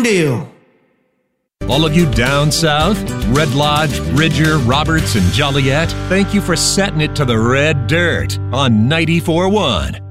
deal. All of you down south, Red Lodge, Bridger, Roberts, and Joliet, thank you for setting it to the red dirt on 94.1